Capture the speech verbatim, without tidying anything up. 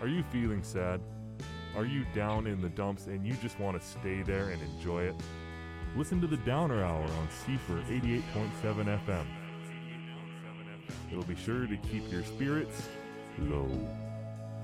Are you feeling sad? Are you down in the dumps and you just want to stay there and enjoy it? Listen to the Downer Hour on Seifer eighty-eight point seven F M. It'll be sure to keep your spirits low.